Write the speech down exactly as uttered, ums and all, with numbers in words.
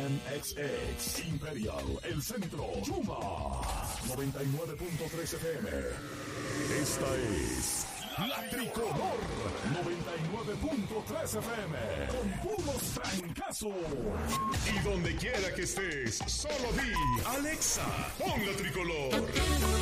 N X X, Imperial, El Centro, Chuma, noventa y nueve punto tres F M. Esta es La Tricolor, noventa y nueve punto tres F M, con puros trancazos. Y donde quiera que estés, solo di, Alexa, pon La Tricolor.